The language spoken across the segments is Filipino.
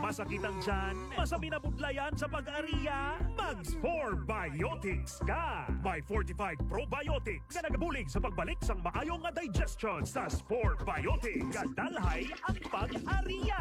Masakit ang tiyan, masami na budlayan sa pag-ariya. Mag-Spore Biotics ka! May fortified probiotics na nagabulig sa pagbalik sang maayong nga digestion sa Spore Biotics. Kadalhay ang pag-ariya.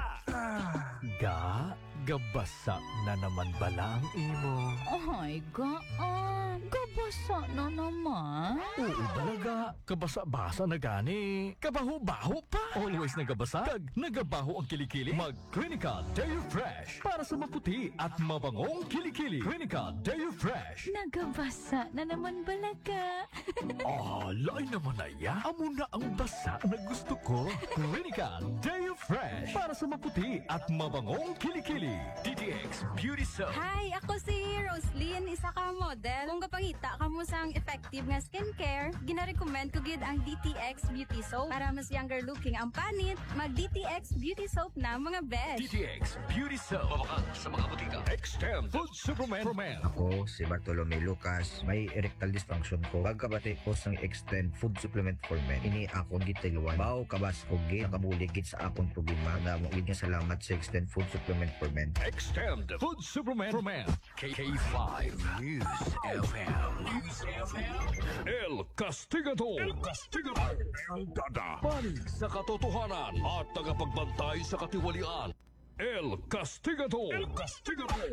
Gabasa na naman bala ang imo. Ay, gabasa na naman. Oo balaga, kabasa-basa na gani. Kabaho-baho pa. Always nagabasa, kag nagabaho ang kilikili. Mag-Clinica Deo Fresh para sa maputi at mabangong kilikili. Clinica Deo Fresh. Nagabasa na naman balaga. Lain naman na ya. Amo na ang basa na gusto ko. Clinica Deo Fresh para sa maputi at mabangong kilikili. DTX Beauty Soap. Hi, ako si Roslyn, isa ka model. Kung kapangita ka mo sang effective nga skincare, gina-recommend ko gid ang DTX Beauty Soap. Para mas younger looking ang panit, mag DTX Beauty Soap na mga besh. DTX Beauty Soap. Mabakan sa mga butika. Extend Food Superman for Men. Ako, si Bartolome Lucas, may erectile dysfunction ko. Pagkabati ko sang Extend Food Supplement for Men. Ini akong gitiluan. Bao kabas ko gid nakabuligid sa akong problema. Na mo nga salamat sa Extend Food Supplement for Men. Extend Food Superman for Men. KK5 News FM. News FM. El Castigador. El Castigador. El Dada. Panig sa katotohanan at tagapagbantay sa katiwalian. El Castigador. El Castigador.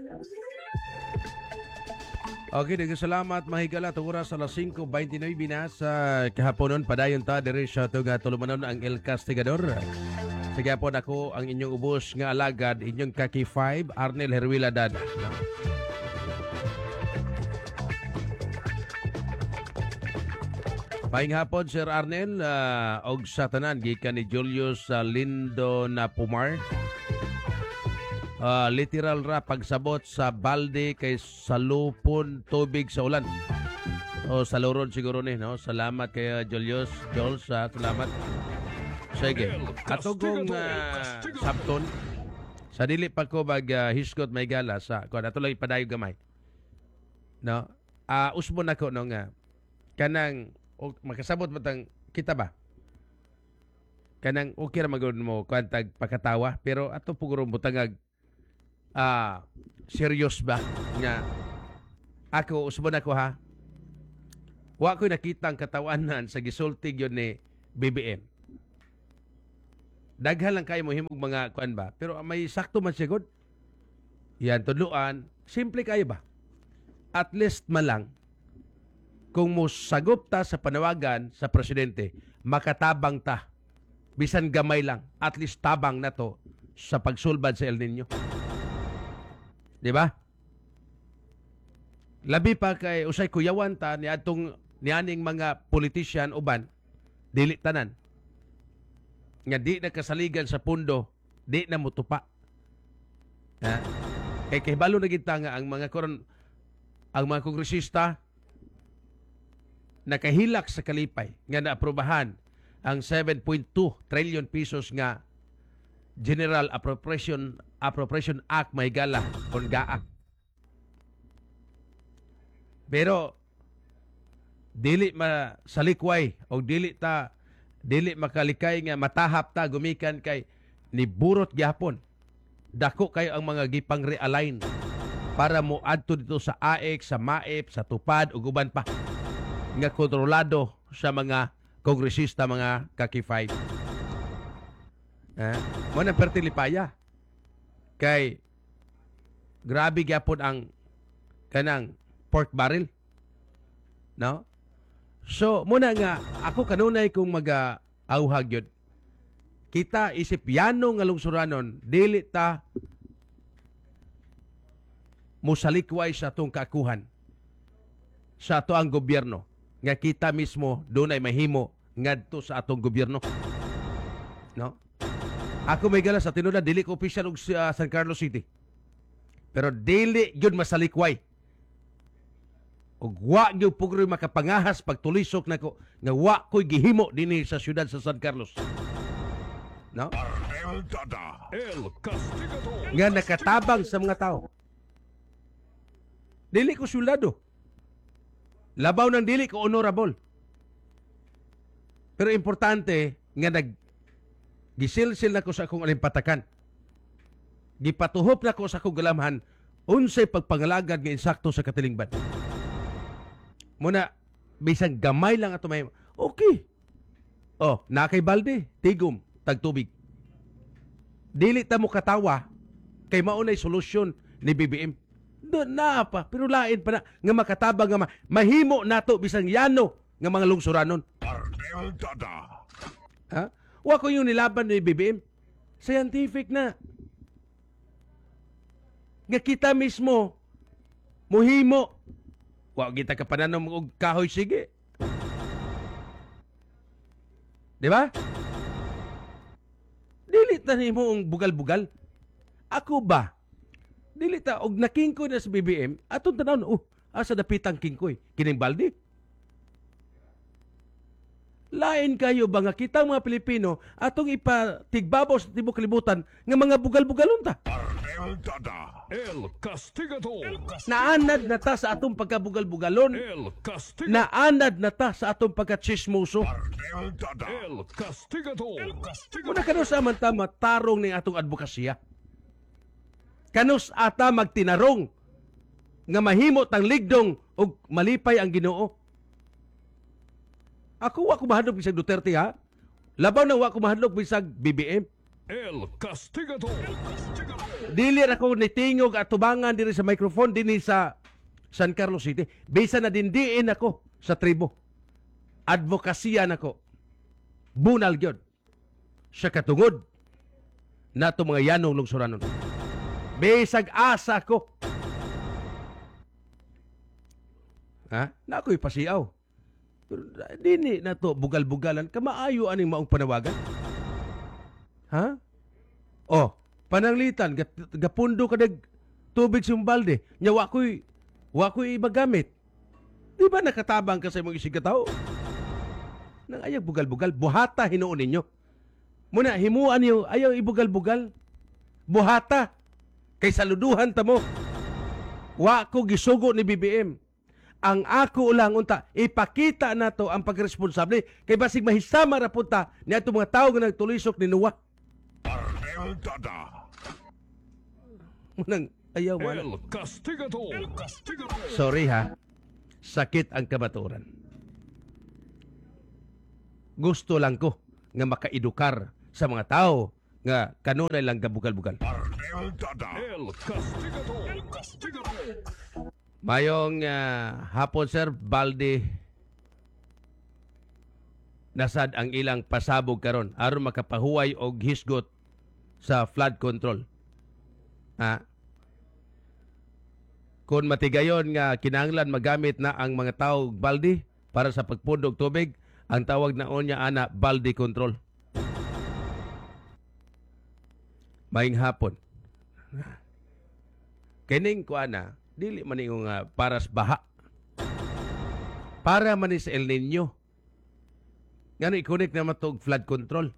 Okay, salamat mahigala to oras alas 5:29 na sa kahaponon padayon ta diri sa tuga tulumanon ang El Castigador. Sige po ako ang inyong ubos nga alagad, inyong kaki 5, Arnel Herwiladad. Paing hapon, Sir Arnel, og sa tanan, gikan ni Julius Lindo na Pumar. Literal ra pagsabot sa balde kay salupon tubig sa ulan. O sa loron siguro ni, no? Salamat kay Julius. Jules, salamat. Sige. Atong sabton sa dili pa ko hiskot may gala sa ko ato lang padayon gamay. No? Usbon ako no nga kanang makasabot matang kita ba? Kanang okay ra magud mo kwantag pakatawa pero ato puguro butangag serious ba nga ako usbon ako ha. Wa ko nakita ang katawanan sa gisulti gyud ni BBM. Daghan lang kayo mo himog mga kuan ba. Pero may sakto man siya good. Yan, tudluan. Simple kayo ba? At least malang kung mo sagop ta sa panawagan sa presidente, makatabang ta. Bisan gamay lang. At least tabang na to sa pagsulbad sa El Nino. Di ba? Labi pa kay usay kuyawan ta ni atong nianing mga politician uban, dili tanan. Nga di na kasaligan sa pundo, di na mutupa. Kay kahibalo na kita nga ang mga kongresista nakahilak sa kalipay nga naaprubahan ang 7.2 trillion pesos nga General Appropriation Act may gala kon GAA. Pero dili masalikway o dili makalikay nga matahap ta gumikan kay ni burot gyapon. Dako kayo ang mga gipang realign para mo adto dito sa AEC, sa MAEP, sa TUPAD ug uban pa nga kontrolado sa mga kongresista mga kaki-5. Mo na pertilipaya kay grabe gyapon ang kanang pork barrel. No? So, muna nga, ako kanunay kung mag-auhag yun. Kita isip yano nga lungsuranon, dili ta musalikway sa atong kaakuhan sa ato ang gobyerno. Nga kita mismo doon ay mahimo ngadto sa atong gobyerno. No? Ako may gala sa tinuod dili ko opisyal og San Carlos City. Pero dili gyud masalikway. Og wa gyud pugro makapangahas pagtulisok nako nga wa ko'y gihimo dinhi sa syudad sa San Carlos. No? El Dada. El Castigador. Nga nakatabang sa mga tao. Dili ko syudado. Labaw ng dili ko honorable. Pero importante nga gisilsil na ko sa akong alimpatakan. gipatuhop na ko sa kong galamhan unsay pagpangalagad nga insakto sa katilingban. Muna, bisang gamay lang ato may, okay. Oh, nakay balde, tigom, tagtubig. Dili ta mo katawa, kay maunay solusyon ni BBM. Doon na pa, pero lain pa na, nga makatabang nga mahimo nato bisang yano nga mga lungsuranon. Ha? Wa ko yung nilaban ni BBM. Scientific na. Nga kita mismo, muhimo. Wa kita kapananom og kahoy sige. Di ba? Dili ta nimo ang bugal-bugal. Ako ba? Dili ta og nakingkoy na sa BBM, atong tanawon, asa dapitang kingkoy? Kining balde? Lain kayo ba nga kita mga Pilipino atong ipatigbabaw sa tibok kalibutan nga mga bugal-bugalon ta? El Castigador. Naanad na ta sa atong pagkabugal-bugalon. El Castigador. Naanad na ta sa atong pagkachismoso. El Castigador. Muna kanus aman ta matarong ning atong advokasya. Kanus ata magtinarong nga mahimo tang ligdong ug malipay ang Ginoo. Ako wa ko mahadlok bisag Duterte ha. Labaw na wa ko mahadlok bisag BBM. El Castigador. Dili ra ko nitingog at tubangan diri sa microphone dinhi sa San Carlos City. Bisa na dindiin ako sa tribo. Advokasya nako. Bunal gyud. Sa katungod nato mga yanong lungsuranon. Bisag asa ko. Ha? Na ako'y pasiaw. Dini na to bugal-bugalan. Kamaayo aning maong panawagan. Ha? Oh, pananglitan. Gapundo ka nag tubig sa balde. Nya wako'y magamit. Di ba nakatabang ka sa imong isigataw? Nang ayaw bugal-bugal. Buhata hinuon ninyo. Muna, himuan niyo. Ayaw ibugal-bugal. Buhata. Kay saluduhan ta mo. Wa ko gisugo ni BBM. Ang ako lang unta, ipakita nato ang pagresponsable kay basig mahisama ra punta ni ato mga tawo nga nagtulisok ni Nuwa. Munang ayaw wala. El Castigador. Sorry ha. Sakit ang kamaturan. Gusto lang ko nga makaedukar sa mga tao nga kanunay lang gabugal-bugal. El Castigador. Mayong hapon, Sir Balde, nasad ang ilang pasabog karon aron makapahuway og hisgot sa flood control. Ha? Kung matigayon nga kinahanglan magamit na ang mga tao balde para sa pagpundog tubig, ang tawag na onya ana balde control. Maying hapon. Kining kuana dili man yung paras baha. Para man sa El Nino. Ngano i-connect naman to flood control.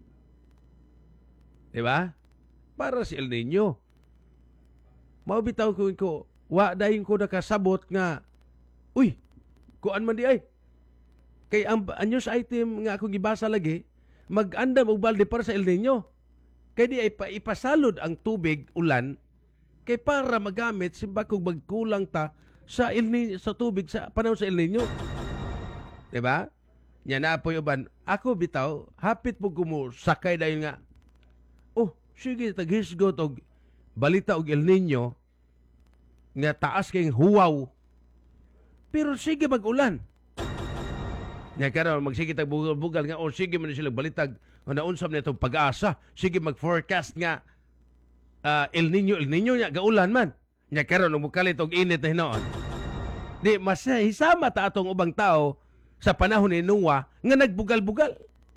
Diba? Para sa El Nino. Maubitaw ko, wa dahin ko nakasabot nga, uy, kuan man di ay. Kay ang news item nga akong gibasa lagi, mag-andam og balde para sa El Nino. Kay di ay ipasalod ang tubig, ulan, kay para magamit simba kung magkulang ta sa sa tubig sa panahon sa El Nino. Diba? Nya na po uban. Ako bitaw, hapit po kumo sakay dahil nga, oh, sige, taghisgot og balita og El Nino nga taas kayong huwaw. Pero sige mag-ulan. Nya karon magsige tag bugal-bugal nga, oh, sige man sila balitag naunsam na itong pag-asa. Sige mag-forecast nga El Nino niya gaulan man. Nya karon og mukalit og init na hinoon. Di mas hisama ta atong ubang tao sa panahon ni Noah nga nagbugal-bugal.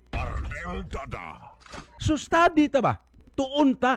So study ta ba? Tuon ta.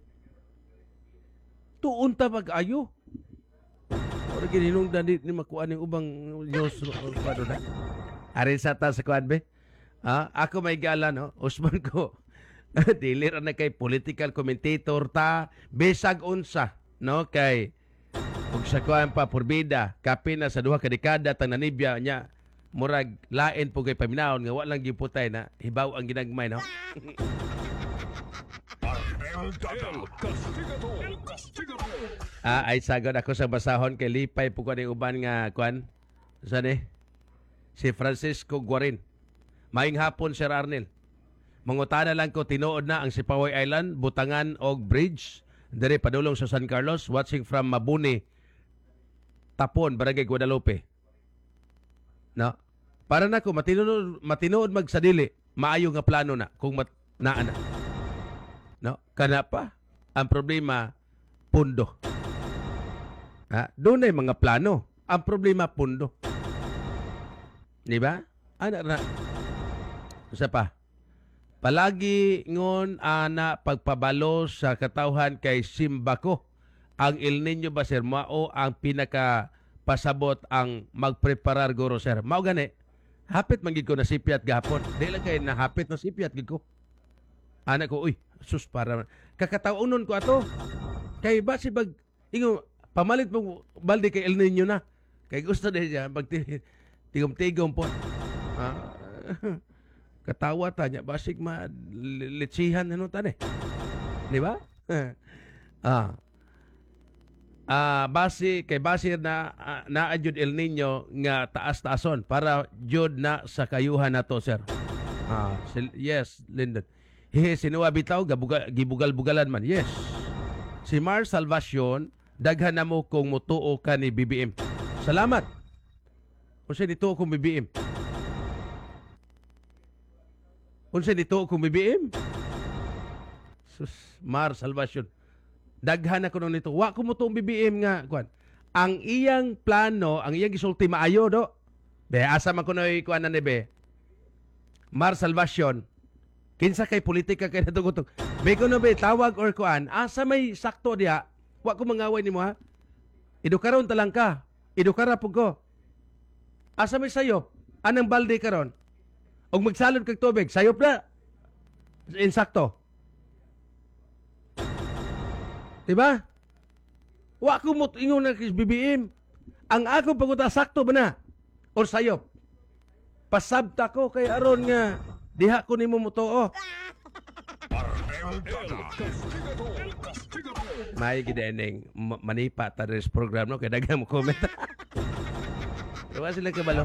Tuon ta pag-ayo. Ora gininungdan ni makuan ning ubang Dios pado na. Ari sa ta sa kuan be. Ako may gala no, Usman ko. Dili ra na kay political commentator ta bisag unsa no kay ug sa kuan pa porbida kapi na sa duha ka dekada tang nanibya nya murag lain po kay paminawon nga wa lang giputay na hibaw ang ginagmay no. El Castigado. Ay sagod ako sa basahon kay lipay po ko ni uban nga kuan. Saan si Francisco Guarin. Maing hapon, Sir Arnel. Mangutana lang ko, tinuod na ang Sipaway Island, Butangan og Bridge, diri padulong sa San Carlos, watching from Mabuni, Tapon, Barangay Guadalupe. No? Para na ko, matinuod magsadili, maayo nga plano na, kung naa na. No? Kana pa, ang problema, pundo. Doon ay mga plano. Ang problema, pundo. Di ba? Ana na. Isa pa. Palagi ngon ana pagpabalo sa katawhan kay Simbako. Ang El Nino ba sir mao ang pinaka pasabot ang magpreparar guro sir. Mao gani. Hapit man gid ko na sipiat gahapon. Di lang kay nahapit na sipiat gid ko. Ana ko uy, sus para kakatawunon ko ato. Kay ba si bag ingo pamalit mo balde kay El Nino na. Kay gusto niya pag tigom-tigom po. Katawa ta niya basig litsihan ano tani. Di ba? Basi kay basir na jud El Nino nga taas-taason para jud na sa kayuhan nato sir. Yes, Lyndon. Sinuwa bitaw gibugal-bugalan man. Yes. Si Mars Salvacion daghan na mo kung mutuo ka ni BBM. Salamat. Unsa dito kung BBM? Unsa dito kung BBM? Sus, Mar Salvacion. Daghan ako nung nito. Wa ko mo itong BBM nga. Kuan. Ang iyang plano, ang iyang gisulti maayo do. Be, asa man ko na kuan na ni be. Mar Salvacion. Kinsa kay politika kay natugutog. Be ko na be, tawag or kuan. Asa may sakto diha. Wa ko mangaway nimo ha. Idukaron talang ka. Idukara po ko. Asa may sayop. Anang balde karon? Og magsalod kag tubig, sayop na. Insakto. Diba? Wa ko mo ingon na kis BBM. Ang ako paguta sakto ba na? Or sayop? Pasabta ko kay aron nga diha ko nimo mutuo. May gideneng manipa ta res program no kay daghang mo comment. Diba sila kabalo?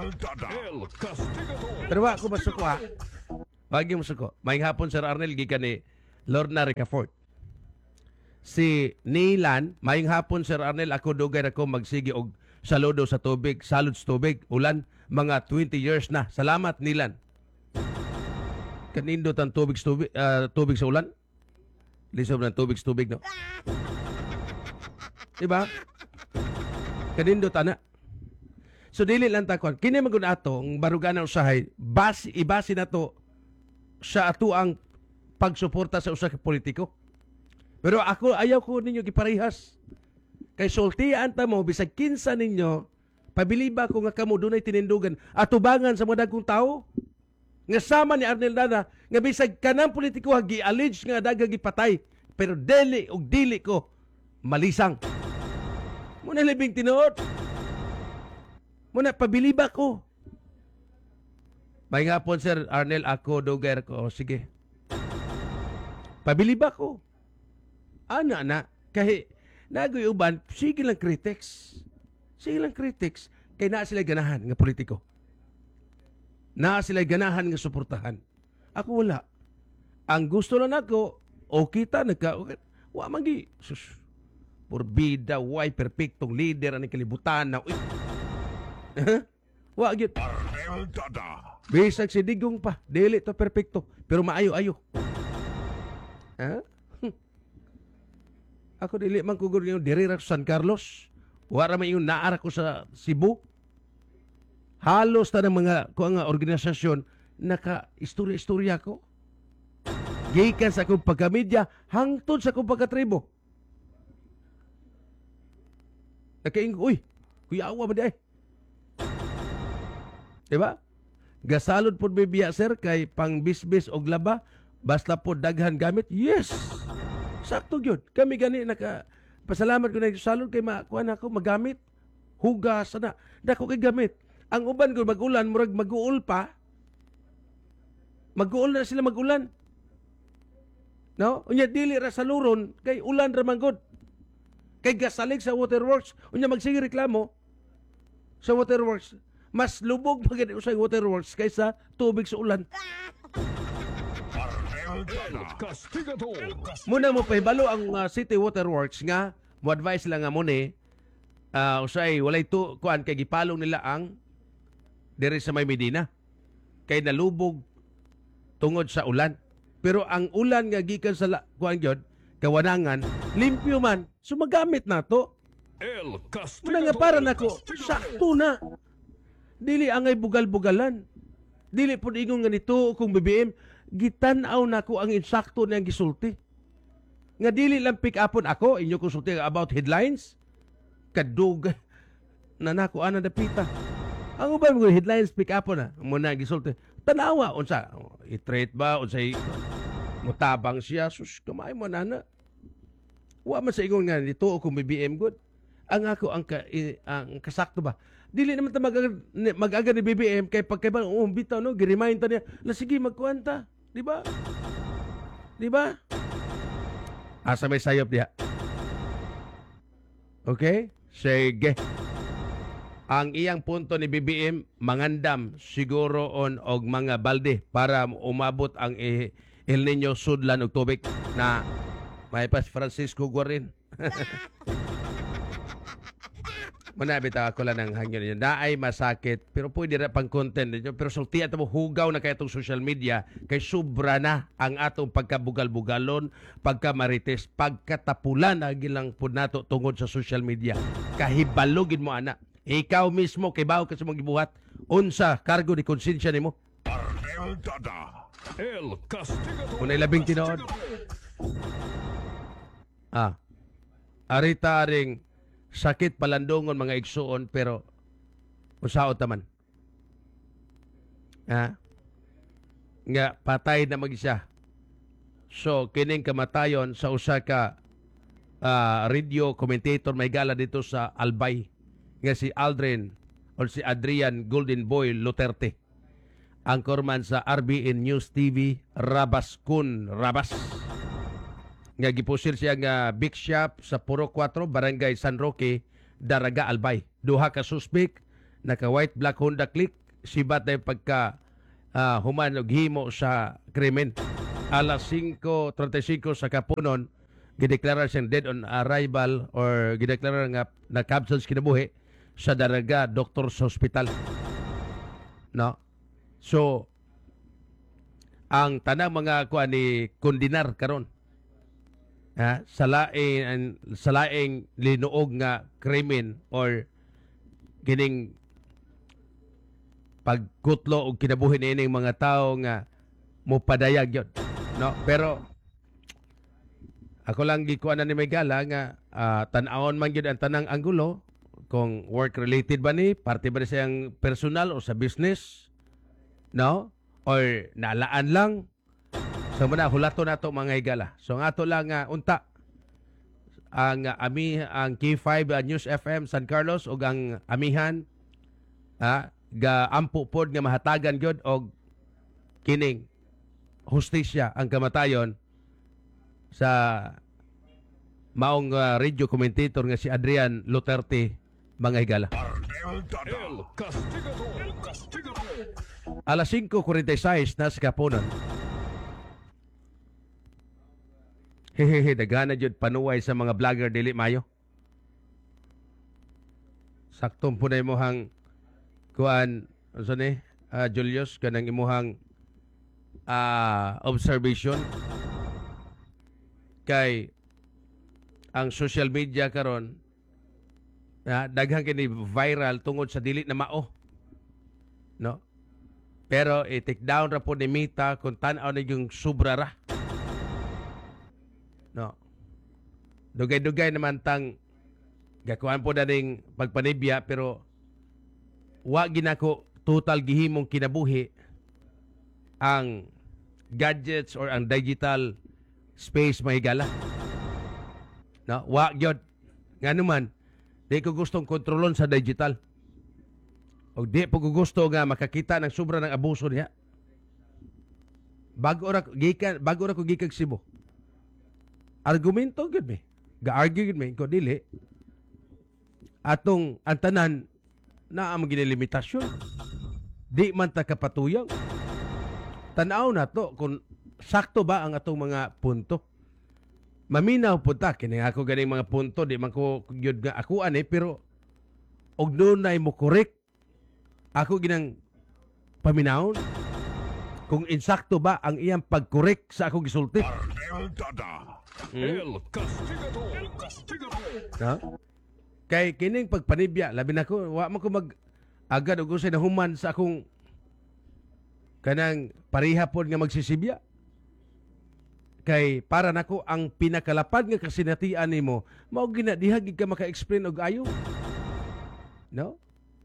Pero wa ko masuko ha. Bagi mo suko. May hapon Sir Arnel gikan ni Lorna Ricafort. Si Nilan, maying hapon Sir Arnel, ako dugay ako magsigi og saludo sa tubig, salud sa tubig, ulan, mga 20 years na. Salamat Nilan. Kanindot ang tubig sa ulan. Lisob ng tubig sa tubig, no? Diba? Kanindot ana. So dili lang takon. Kini magud ato ang barugan ng usahay, ibase na to sa ato ang pagsuporta sa usa ka politiko. Pero ako, ayaw ko ninyo giparehas. Kay sultian ta mo, bisag kinsa ninyo, pabiliba ko nga kamo dunay tinindugan, atubangan sa mga dagkong tao. Nga sama ni Arnel Dada, nga bisag kanang politiko gi-allege nga daga gipatay, pero dili ko malisang. Muna libing tinuod. Muna pabiliba ko. May nga po, Sir Arnel, ako, dugay ko, sige. Pabiliba ko. Ana na, kahit nagoy uban, sige lang critics. Sige lang critics. Kaya na sila ganahan nga politiko. Na sila ganahan nga suportahan. Ako wala. Ang gusto lang ako, o kita, wa magi, sus, porbida, way, perfectong leader, ang kalibutan na, wa, gyud. Bisag si Digong pa, dili to perfecto, pero maayo-ayo. Ako dili man kugur yung dirira sa San Carlos. Wara man yung naara ko sa Cebu. Halos ta ng mga organisasyon naka-istorya-istorya ko. Gikan sa akong pagkamedya hangtod sa akong pagkatribo. Nakaing, uy, kuyawa ba di ay? Diba? Gasalod po bibiya sir kay pang bisbis og laba basta po daghan gamit. Yes! Sakto yun. Kami gani pasalamat ko na salud kay makuha ako magamit. Hugas na. Dako kay gamit. Ang uban ko mag-ulan, murag mag-uul pa. Mag-uul na sila mag-ulan. No? Unya dili ra sa luron kay ulan ra man gud. Kay gasalig sa waterworks, unya magsige reklamo sa waterworks. Mas lubog pa gid sa waterworks kaysa tubig sa ulan. El Castigador. Muna mo pahibalo ang City Waterworks nga mo advise lang nga mo ni usay walay kuan kay gipalong nila ang diri sa May Medina kay nalubog tungod sa ulan. Pero ang ulan nga gikan sa kuan gyud kawanangan limpyo man sumagamit nato. El Castigador. Muna nga para nako sakto na. Dili angay bugal-bugalan. Dili pud ingon nga nito kung BBM gitan-aw nako ang insakto niyang gisulti. Nga dili lang pick upon ako inyo konsulti about headlines. Kadug na nako ana dapita. Ang ubay mo headlines pick upon na muna gisulti. Tanawa unsa i-treat ba unsay mutabang siya sus kamay mo nana. Wa man sa ingon nga nito kung BBM good. Ang ako ang kasakto ba. Dili naman ta mag-aga ni BBM kay pagkaiba bitaw no gi-remind ta niya la sige magkuanta, di ba? Di ba? Asa may sayop diha. Okay? Sige. Ang iyang punto ni BBM mangandam siguro on og mga balde para umabot ang El Nino sudlan og tubig na may pas Francisco Guarin. Manabita ako lang ng hangyo ninyo. Naay masakit, pero pwede rin pang content ninyo. Pero sulti at mo, hugaw na kaya itong social media, kay sobra na ang atong pagkabugal-bugalon, pagkamarites, pagkatapulan na gilang po nato tungod sa social media. Kahibalugin mo, anak. Ikaw mismo, kay baho ka sa mong gibuhat, unsa, kargo ni konsensya ni mo. El Dada. El Castigador. Unay labing tinood. Arita ring sakit palandungon mga igsuon pero usaot taman. Nga patay na mag-isa. So kining kamatayon sa usa ka radio commentator may gala dito sa Albay nga si Aldrin o si Adrian Golden Boy Luterte. Anchorman sa RBN News TV Rabas nga gipusil siya nga big shop sa Puro 4 Barangay San Roque Daraga Albay. Duha ka suspek naka white black Honda Click sibat na pagka human og himo sa krimen. Alas 5:35 sa kapunon gideklara siyang dead on arrival or gideklara nga na-capsule kinabuhi sa Daraga Doctors Hospital. No? So ang tanang mga kuan ni kondinar karon sa laing linuog nga krimen or kining pagkutlo og kinabuhi niining mga tao nga mopadayag yun. No? Pero ako lang gikuan na ni Megala nga tan-awon man gyud ang tanang anggulo kung work related ba ni, parte ba ni siyang personal o sa business, no? Or nalaan lang. So muna hulato nato mga higala. So nga ato lang unta ang ang K5 News FM San Carlos ug ang amihan ga ampo pod nga mahatagan gyud og kining hustisya ang kamatayon sa maong radio commentator nga si Adrian Luterte mga higala. El Castigador. Alas 5:46 na sa kapunan. Hehehe, dagana jud panuway sa mga vlogger dili mayo. Saktong punay mo hang kuan unsa ni Julius kanang imuhang observation kay ang social media karon daghang kini viral tungod sa dili na mao. No? Pero i-take down ra po ni Mita kung tan-aw na yung sobra ra. No. Dugay-dugay naman tang gakuan po na ning pagpanibya pero wa ginako total gihimong kinabuhi ang gadgets or ang digital space mahigala. No, wa gyud. Ngano man di ko gustong kontrolon sa digital. O di po ko gusto nga makakita ng sobra ng abuso niya. Bago ra ko gikan Cebu. argumento gyud mi. Ga-argue gyud mi ko dili atong ang tanan na ang limitasyon. Di man ta kapatuyang. Tanaw na to kung sakto ba ang atong mga punto. Maminaw po ta kini ako ganing mga punto di man ko gyud nga ako ani pero og dunay mo correct ako ginang paminawon kung insakto ba ang iyang pag-correct sa akong gisulti. El Dada. El Castigado. El Castigado. Ha? Kay kining pagpanibya labi na ko wa man ko mag agad og usay na human sa akong kanang pareha pod nga magsisibya. Kay para nako ang pinakalapad nga kasinatian nimo mao ginadihag ka maka-explain og ayo. No?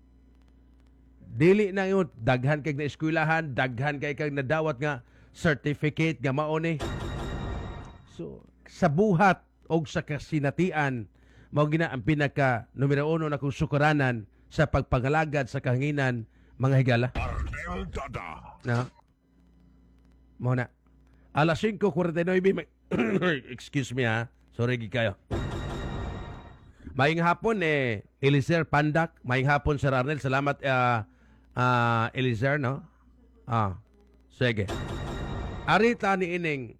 Dili na yun, daghan kay na eskwelahan, daghan kay kag nadawat nga certificate nga mao ni. So, sa buhat o sa kasinatian, mao gina ang pinaka numero 1 na kong sukaranan sa pagpangalagad sa kahanginan mga higala. El Dada. Na? Mao na. Alas 5:49, excuse me ha, sorry kayo. Maayong hapon Elizer Pandak, maayong hapon Sir Arnel, salamat Elizer, no? Sige. Arita ni ining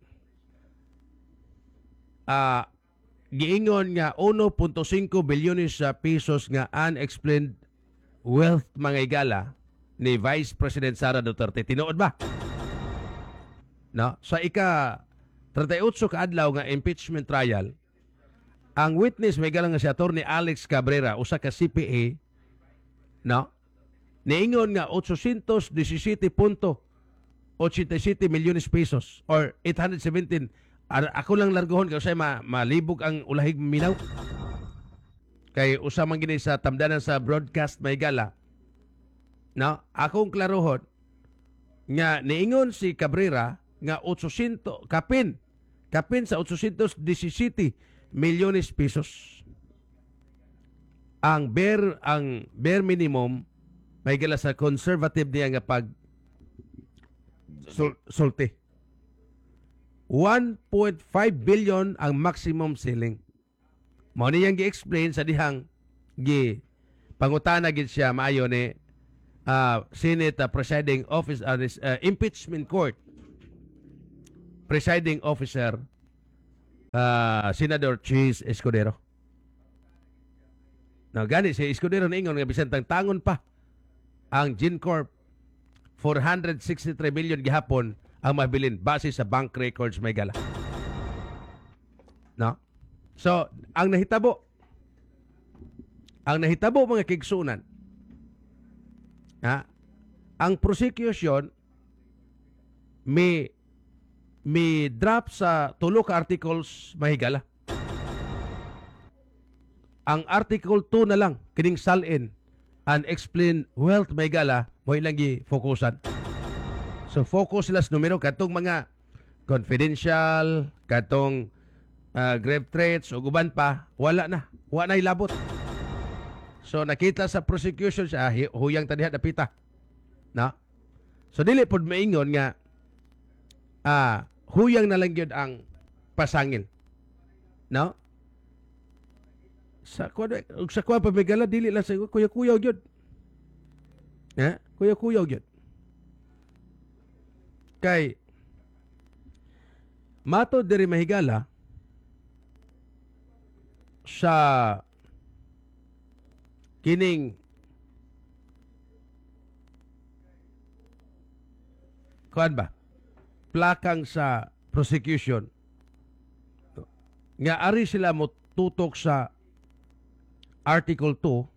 giingon nga 1.5 bilyones sa pesos nga unexplained wealth mga higala ni Vice President Sara Duterte. Tinuod ba? No? Sa ika 38 ka adlaw nga impeachment trial, ang witness may galang nga si Attorney Alex Cabrera, usa ka CPA, no? Niingon nga 817.87 milyones pesos or 817. Ako lang largohon kay usay malibog ang ulahig minaw. Kay usa man gini sa tamdanan sa broadcast may gala. No? Akong klarohon nga niingon si Cabrera nga 800 kapin sa 817 milyones pesos. Ang bare minimum may gala sa conservative niya nga pag sulti. 1.5 billion ang maximum ceiling. Mao niyang gi-explain sa dihang pangutana gid siya maayo ni Senate Presiding Officer Impeachment Court Presiding Officer Senador Cheese Escudero. Now, gani si Escudero na ingon nga bisan tangon pa ang GenCorp 463 million gihapon ang mabilin base sa bank records may gala. No? So, ang nahitabo mga kigsunan, ang prosecution may drop sa tulo ka articles mahigala. Ang Article 2 na lang, kining salin, unexplained wealth mahigala, mo ilang gi-focusan. So, focus sila sa numero, katong mga confidential, katong grave threats, o guban pa, wala na ilabot. So, nakita sa prosecution siya, huyang tanihat na pita. No? So, dili pod maingon nga, huyang na lang yun ang pasangil. No? Sa kuha pamigala, dili lang sa kuya-kuyaw yun. Kuya-kuyaw yun. Kay, mato diri mahigala, sa kining kuan ba? Plakang sa prosecution nga ari sila mo tutok sa Article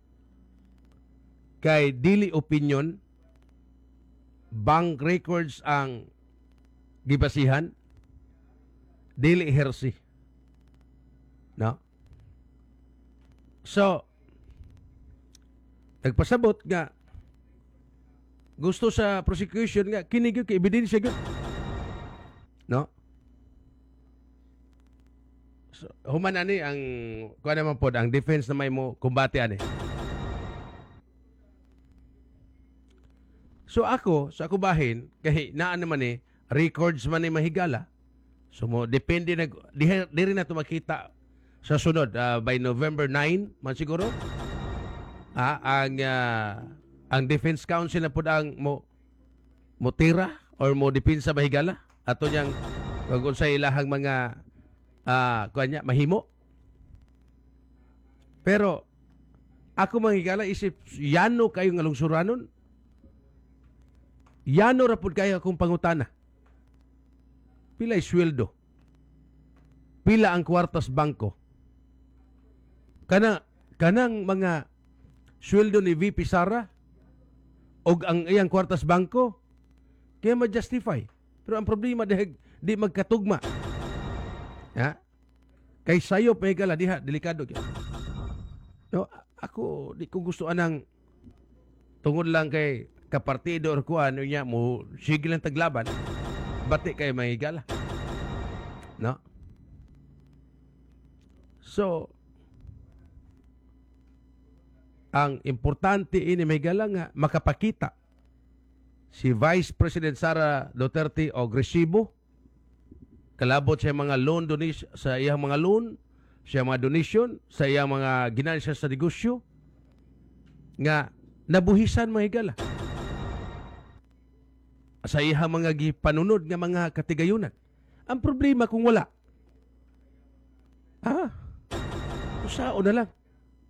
2 kay dili opinion, bank records ang gibasihan, dili heresy. No? So, nagpasabot nga gusto sa prosecution nga kini gyud kay ebidensya gyud. No? So, human ani ang kuha naman pod ang defense na may mo kumbate ani. So ako, sa ako bahin, kay naa naman records man ni mahigala, So mo depende di rin na to makita sa sunod by November 9 man siguro. Ang Defense Council na pud ang mo tira or mo depensa ba higala ato niyang kung sa ilahang mga kuanya mahimo. Pero ako manghigala isip yano kayo nga lungsuranon. Yano ra pud kayo akong pangutana. Pila sweldo? Pila ang kwartas bangko? Kanang mga sweldo ni VP Sara og ang iyang kwartas bangko kaya ma-justify. Pero ang problema di magkatugma. Ha? Kay sayo pahigala diha delikado gyud. No, ako di ko gusto anang tungod lang kay kapartido or kuan niya mo sige lang taglaban. Bati kay mahigala. No? So ang importante ini mahigala nga makapakita si Vice President Sara Duterte og resibo kalabot sa mga loan donation sa iyang mga loan, sa mga donation, sa iyang mga ginansya sa negosyo nga nabuhisan mahigala sa iyang mga gipanunod nga mga katigayunan. Ang problema kung wala, unsao na lang.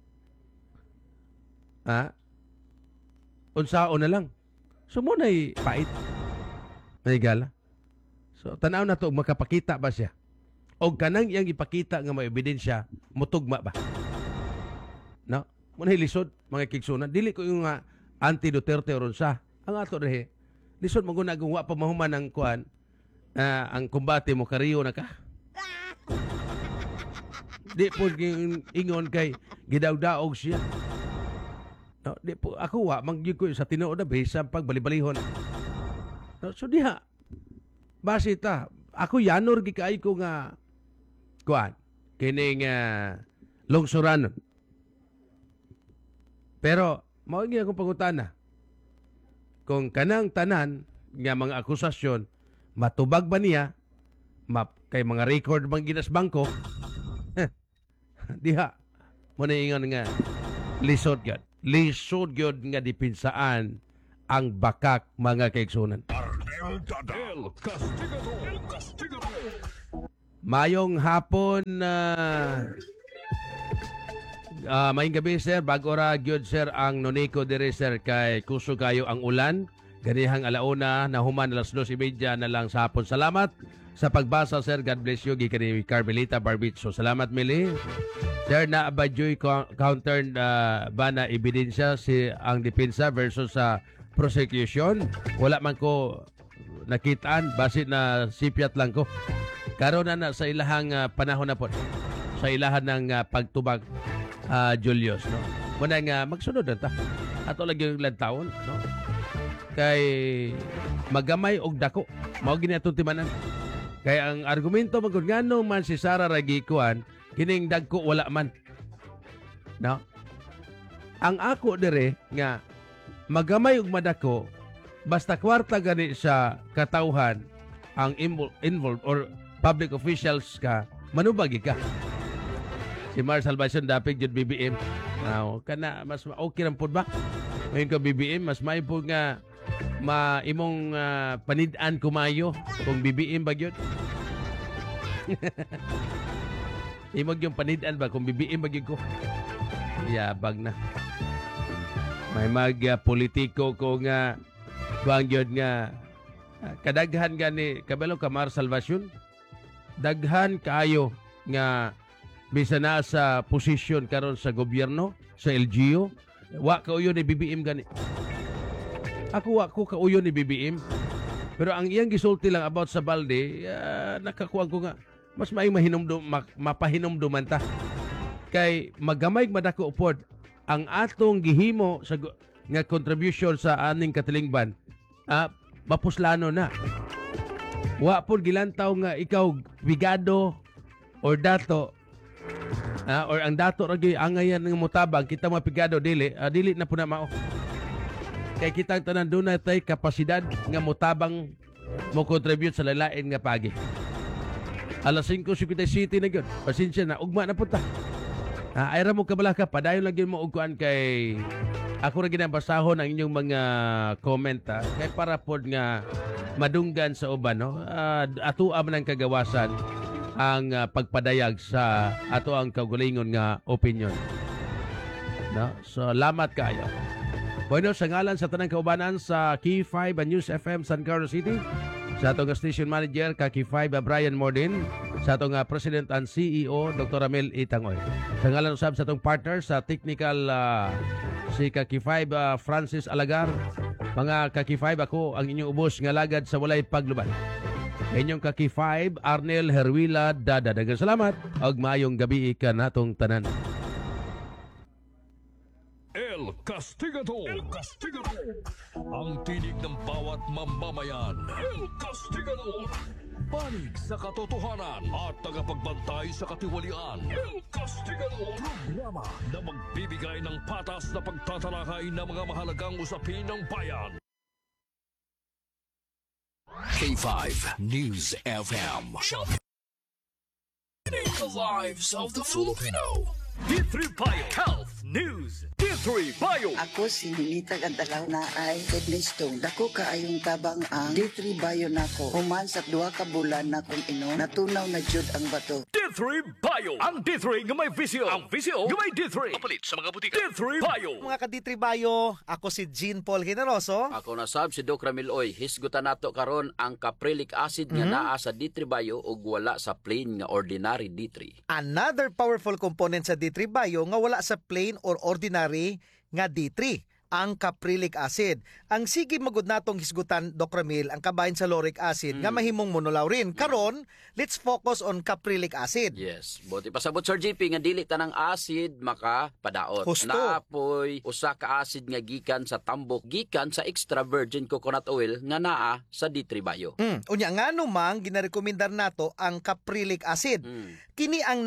Unsao na lang. So muna'y pait. Mahigala. So tanaw na to makapakita ba siya? O kanang iyang ipakita nga may ebidensya, mutugma ba? No? Muna'y lisod, mga kigsunan. Dili ko yung anti-Duterte o runsa. Ang ato rehe, lisod maguna kung wa pa mahuman ang kuan, ang kumbate mo kariyo na ka. Di po ingon kay gidawdaog siya. No, di po ako wa mangyud ko sa tinuod na bisa pagbalibalighon. No, so diha base ta ako yanor gikay ko nga kuan kining lungsuranon. Pero mao gyud akong pangutana. Kung kanang tanan nga mga akusasyon matubag ba niya kay mga record bang ginas bangko diha mo na ingon nga lisod gyud nga dipinsaan ang bakak mga kaigsunan. El Castigado. Mayong hapon mayong gabi sir, bago ra gyud sir ang noniko dire sir kay kuso kayo ang ulan. Ganihang alauna na human alas 2:30 na lang sa hapon. Salamat sa pagbasa sir. God bless you. Gikan ni Carmelita Barbitso. Salamat Mili. Sir, na ba joy counter ba na ebidensya si ang depensa versus sa prosecution? Wala man ko nakitaan base na sipiat lang ko. Karon na sa ilahang panahon na po. Sa ilahan ng pagtubag Julius, no. Muna nga magsunod na ta. Ato lagi yung lantawon, no. Kay magamay og dako. Mao gini atong timanan. Kay ang argumento magud ngano man si Sara Ragikuan kining dagko wala man. No? Ang ako dire nga magamay ug madako basta kwarta gani sa katawhan ang involved or public officials ka manubagi ka. Si Mar Salvacion dapig jud BBM. Now, kana mas okay ra pud ba? Ngayon ka BBM mas may pud nga imong panid-an kumayo kung BBM ba gyud. Imog yung panid-an ba kung BBM ba gyud ko. Yabag na. May politiko ko nga kuang gyud nga kadaghan gani kabalo ka Mar Salvacion. Daghan kayo nga bisa na sa posisyon karon sa gobyerno, sa LGU, wa kauyon ni BBM gani. Ako wa ko kauyon ni BBM. Pero ang iyang gisulti lang about sa balde, nakakuha ko nga mas mapahinomduman ta. Kay magamay madako upod ang atong gihimo sa nga contribution sa aning katilingban, mapuslano na. Wa pod gilantaw nga ikaw bigado or dato or ang dato ragi angayan ng mutabang kita mapigado dili na po na mao. Kay kitang tanan doon na tay kapasidad nga mutabang mo contribute sa lalain nga pagi. Alas 5:57 na gyud. Pasensya na, ugma na punta. Ayra mo kabala ka, padayon lang yun mo ugkuan kay ako ra ginabasahon ang inyong mga comment kay para pod nga madunggan sa uban no. Atoa man ang kagawasan ang pagpadayag sa ato ang kaugalingon nga opinion. No? So salamat kayo. Bueno, sa ngalan sa tanang kaubanan sa Key 5 News FM San Carlos City, sa atong station manager Key 5 Brian Mordin, sa atong President and CEO Dr. Amel Itangoy. Sa ngalan usab sa atong partner sa technical si Key 5 Francis Alagar. Mga Key 5, ako ang inyong ubos nga lagad sa walay pagluban. Inyong Key 5 Arnel Herwila Dada. Daghang salamat ug maayong gabi ka natong tanan. El Castigado. El Castigado. Ang tinig ng bawat mamamayan. El Castigado. Panig sa katotohanan at tagapagbantay sa katiwalian. El Castigado. Programa na magbibigay ng patas na pagtatalakay ng mga mahalagang usapin ng bayan. K5 News FM. The lives of the Filipino. D3 Bio Health News. D3 Bio. Ako si Ninita Gandalaw na ay kidney stone. Dako kaayong tabang ang D3 Bio nako. Human sa 2 ka bulan na kung inom, natunaw na jud ang bato. D3 Bio. Ang D3 nga may visyo. Ang visyo nga may D3. Kapalit sa mga butika. D3 Bio. Mga ka-D3 Bio, ako si Jean Paul Generoso. Ako na sab si Doc Ramil Oy. Hisgutan nato karon ang caprylic acid nga naa sa D3 Bio ug wala sa plain nga ordinary D3. Another powerful component sa D3 Bio nga wala sa plain or ordinary nga D3, ang caprylic acid. Ang sige magud natong hisgutan, Doc Ramil, ang kabahin sa lauric acid nga mahimong monolaurin. Karon, let's focus on caprylic acid. Yes. Buti pasabot Sir GP nga dili tanang acid makapadaot. Husto. Naapoy usa ka acid nga gikan sa tambok, gikan sa extra virgin coconut oil nga naa sa D3 Bio. Unya ngano mang ginarekomendar nato ang caprylic acid. Kini ang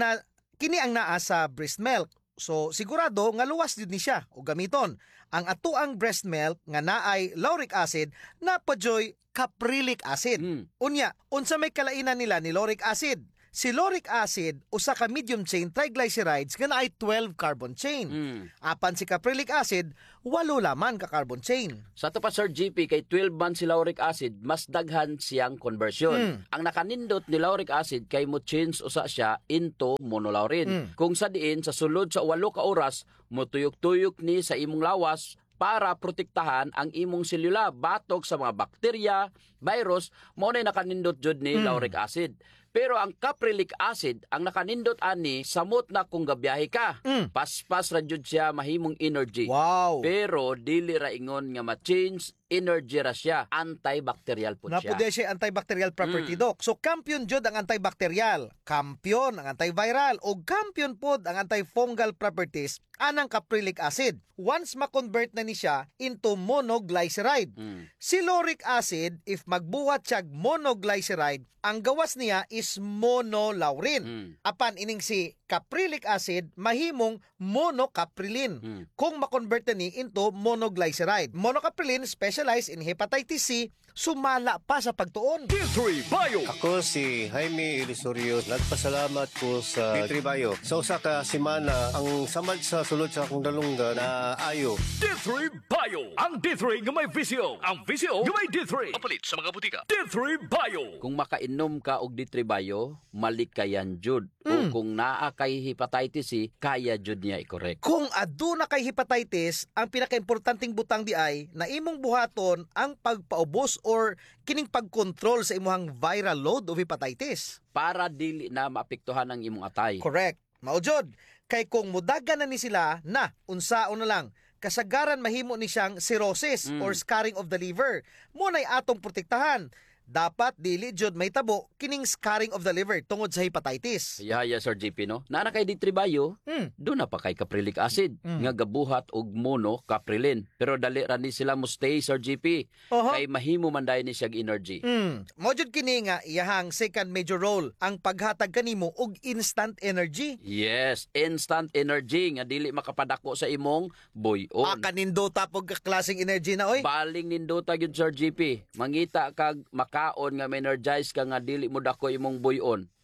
naa sa breast milk. So sigurado nga luwas jud ni siya o gamiton. Ang atuang breast milk nga naay lauric acid napadyoy caprylic acid. Unya, unsa may kalainan nila ni lauric acid? Si lauric acid usa ka medium chain triglycerides nga naay 12 carbon chain. Apan si caprylic acid 8 laman ka carbon chain. Sa to pa Sir GP kay 12 man si lauric acid, mas daghan siyang conversion. Ang nakanindot ni lauric acid kay mo change usa siya into monolaurin. Kung sa diin sa sulod sa 8 ka oras motuyok-tuyok ni sa imong lawas para protektahan ang imong selula batok sa mga bakterya, virus, mao na nakanindot jud ni lauric acid. Pero ang caprylic acid, ang nakanindot ani samot na kung gabiyahe ka. Paspas ra jud siya mahimong energy. Wow. Pero dili ra ingon nga ma-change energy ra siya, antibacterial po siya. Napude siya antibacterial property, Doc. So, kampiyon jud ang antibacterial, kampiyon ang antiviral, o kampiyon pod ang antifungal properties anang caprylic acid. Once ma-convert na ni siya into monoglyceride. Si lauric acid, if magbuhat siya monoglyceride, ang gawas niya is monolaurin. Apan ining si caprylic acid, mahimong monocaprilin. Kung ma-convert na ni into monoglyceride. Monocaprilin, specialized in hepatitis C, sumala pa sa pagtuon. D3 Bio. Ako si Jaime Ilisorio. Nagpasalamat ko sa D3 Bio. Sa usa ka semana, ang samad sa sulod sa akong dalunggan na ayo. D3 Bio. Ang D3 nga may visyo. Ang visyo nga may D3. Kapalit sa mga butika. D3 Bio. Kung makainom ka og D3 Bio, malikayan jud. O kung naa kay hepatitis C, kaya jud niya i-correct. Kung aduna kay hepatitis, ang pinakaimportanteng butang di ay na imong buhaton ang pagpaubos or kining pagkontrol sa imong viral load of hepatitis. Para dili na maapektuhan ang imong atay. Correct. Maujod. Kay kung mudagan na ni sila na unsaon na lang, kasagaran mahimo ni siyang cirrhosis or scarring of the liver. Munay atong protektahan. Dapat dili jud may tabo kining scarring of the liver tungod sa hepatitis. Haya Sir JP no. Naana kay D3 Bio, do na pa kay caprylic acid nga gabuhat og monocaprilin. Pero dali ra ni sila mo stay Sir JP. Kay mahimo man dayon ni siya energy. Mo jud kini nga iyahang second major role ang paghatag kanimo og instant energy. Yes, instant energy nga dili makapadako sa imong buyon. Kanindota pog klaseng energy na oy. Baling nindota gyud Sir JP. Mangita kag makaon nga energize ka nga dili mo dako imong buyon.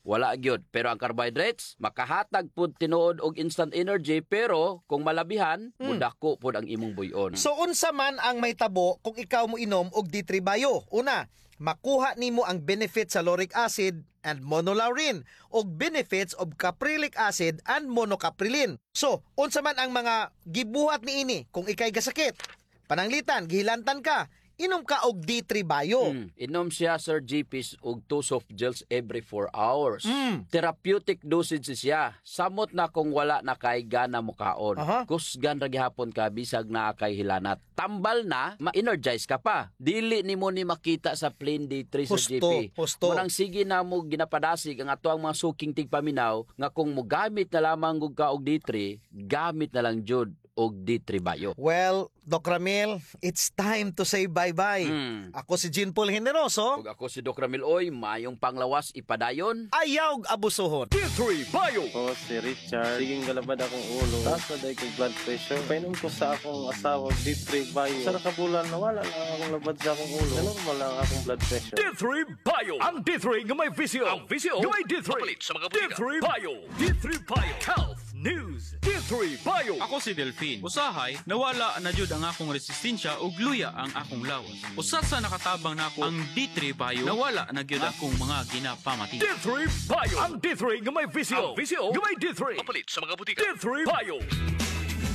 wala gyud. Pero ang carbohydrates makahatag pud tinuod og instant energy, pero kung malabihan, mudako pud ang imong buyon. So unsa man ang may tabo kung ikaw mo inom og D3 Bio? Una, makuha nimo ang benefits sa lauric acid and monolaurin og benefits of caprylic acid and monocaprilin. So, unsa man ang mga gibuhat niini kung ikay gasakit? Pananglitan, gihilantan ka, inom ka og D3 Bio. Inom siya, Sir GP, og 2 soft gels every 4 hours. Therapeutic dosage siya. Samot na kung wala na kay gana mo kaon. Kusgan ra gihapon ka bisag na kay hilanat. Tambal na, ma-energize ka pa. Dili nimo ni makita sa plain D3, Sir GP. Husto. Munang sige na mo ginapadasig ang ato ang mga suking tigpaminaw nga kung mo gamit na lamang og ka og D3, gamit na lang jud og D3 Bio. Well, Doc Ramil, it's time to say bye-bye. Ako si Jean Paul Generoso. Ug ako si Doc Ramil Oy, mayong panglawas ipadayon. Ayaw abusuhon. D3 Bio. Ako si Richard. Siging galabad akong ulo. Taas na dahil kong blood pressure. Painom ko sa akong asawa, D3 Bio. Sa nakabulan, nawala lang akong labad sa akong ulo. Normal lang akong blood pressure. D3 Bio. Ang D3 nga may visyo. Ang visyo nga may D3. Kapalit sa mga butika. D3 Bio. D3 Bio. Health News. D3 Bio. Ako si Delphine. Usahay, nawala na jud ang akong resistensya ug luya ang akong lawas. Usa sa nakatabang nako ang D3 Bio, nawala na gyud akong mga ginapamati. D3 Bio. Ang D3 nga may visyo. Ang visyo nga may D3. Kapalit sa mga butika. D3 Bio.